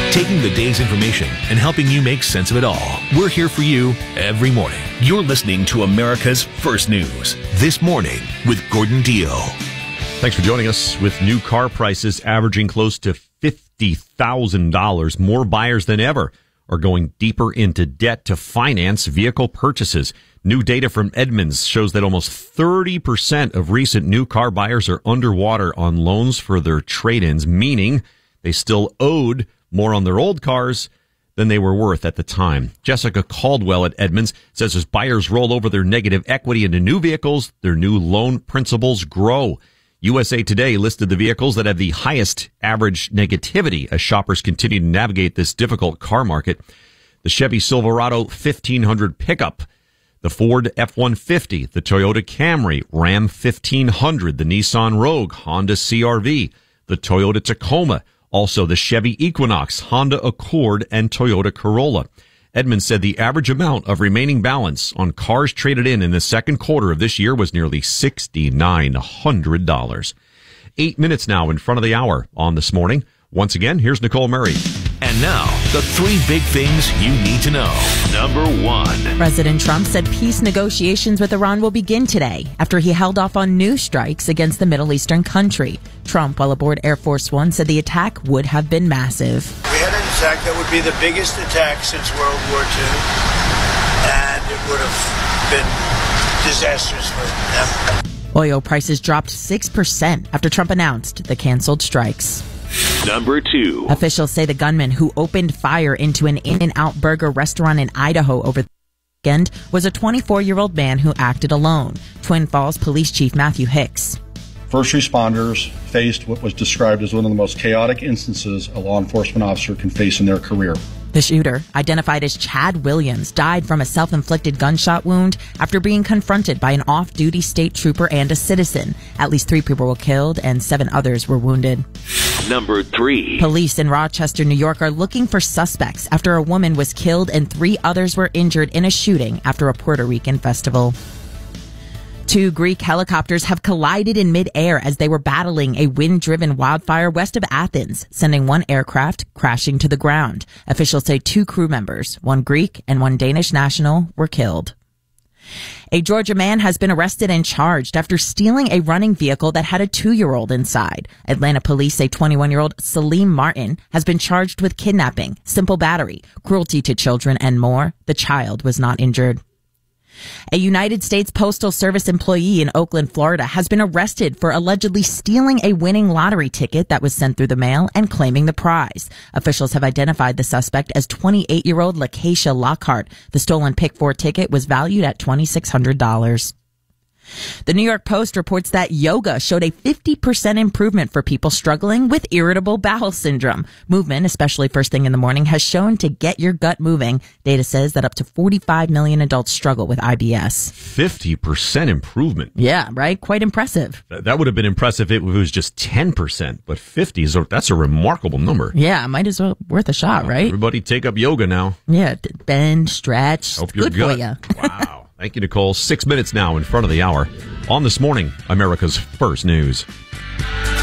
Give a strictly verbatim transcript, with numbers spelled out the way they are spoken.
taking the day's information and helping you make sense of it all. We're here for you every morning. You're listening to America's First News, This Morning with Gordon Deal. Thanks for joining us. With new car prices averaging close to fifty thousand dollars, more buyers than ever are going deeper into debt to finance vehicle purchases. New data from Edmunds shows that almost thirty percent of recent new car buyers are underwater on loans for their trade-ins, meaning they still owed more on their old cars than they were worth at the time. Jessica Caldwell at Edmunds says as buyers roll over their negative equity into new vehicles, their new loan principals grow. U S A Today listed the vehicles that have the highest average negativity as shoppers continue to navigate this difficult car market. The Chevy Silverado fifteen hundred pickup, the Ford F one fifty, the Toyota Camry, Ram fifteen hundred, the Nissan Rogue, Honda C R V, the Toyota Tacoma, also the Chevy Equinox, Honda Accord, and Toyota Corolla. Edmunds said the average amount of remaining balance on cars traded in in the second quarter of this year was nearly six thousand nine hundred dollars. Eight minutes now in front of the hour on This Morning. Once again, here's Nicole Murray. And now, the three big things you need to know. Number one. President Trump said peace negotiations with Iran will begin today after he held off on new strikes against the Middle Eastern country. Trump, while aboard Air Force One, said the attack would have been massive. We had an attack that would be the biggest attack since World War Two, and it would have been disastrous for them. Oil prices dropped six percent after Trump announced the canceled strikes. Number two. Officials say the gunman who opened fire into an In-N-Out burger restaurant in Idaho over the weekend was a twenty-four-year-old man who acted alone. Twin Falls Police Chief Matthew Hicks. First responders faced what was described as one of the most chaotic instances a law enforcement officer can face in their career. The shooter, identified as Chad Williams, died from a self-inflicted gunshot wound after being confronted by an off-duty state trooper and a citizen. At least three people were killed and seven others were wounded. Number three. Police in Rochester, New York are looking for suspects after a woman was killed and three others were injured in a shooting after a Puerto Rican festival. Two Greek helicopters have collided in midair as they were battling a wind-driven wildfire west of Athens, sending one aircraft crashing to the ground. Officials say two crew members, one Greek and one Danish national, were killed. A Georgia man has been arrested and charged after stealing a running vehicle that had a two-year-old inside. Atlanta police say twenty-one-year-old Salim Martin has been charged with kidnapping, simple battery, cruelty to children, and more. The child was not injured. A United States Postal Service employee in Oakland, Florida, has been arrested for allegedly stealing a winning lottery ticket that was sent through the mail and claiming the prize. Officials have identified the suspect as twenty-eight-year-old Lakeisha Lockhart. The stolen Pick four ticket was valued at twenty-six hundred dollars. The New York Post reports that yoga showed a fifty percent improvement for people struggling with irritable bowel syndrome. Movement, especially first thing in the morning, has shown to get your gut moving. Data says that up to forty-five million adults struggle with I B S. fifty percent improvement. Yeah, right? Quite impressive. That would have been impressive if it was just ten percent, but fifty is a, that's a remarkable number. Yeah, might as well worth a shot, right? Everybody take up yoga now. Yeah, bend, stretch. Help It's your good gut. for you. Wow. Thank you, Nicole. Six minutes now in front of the hour on This Morning, America's First News.